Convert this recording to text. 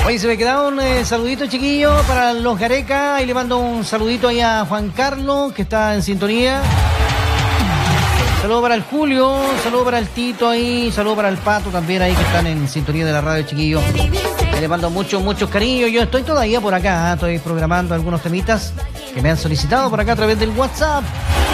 Oye, se me quedaba un saludito, chiquillo, para los Gareca. Y le mando un saludito ahí a Juan Carlos, que está en sintonía. Saludo para el Julio, saludo para el Tito ahí, saludo para el Pato también ahí, que están en sintonía de la radio, chiquillos. Les mando muchos cariños. Yo estoy todavía por acá, estoy programando algunos temitas que me han solicitado por acá a través del WhatsApp.